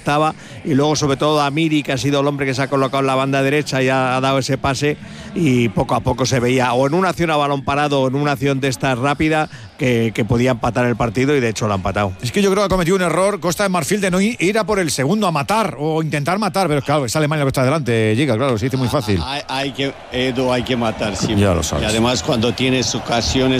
estaba, y luego sobre todo a Miri, que ha sido el hombre que se ha colocado en la banda derecha y ha dado ese pase, y poco a poco se veía, o en una acción a balón parado o en una acción de esta rápida, que podía empatar el partido, y de hecho lo ha empatado. Es que yo creo que ha cometido un error Costa de Marfil de no ir a por el segundo, a matar o intentar matar, pero claro, es Alemania lo que está delante, llega, claro, se dice muy fácil. Hay que matar siempre. Ya lo sabes. Y además cuando tienes ocasiones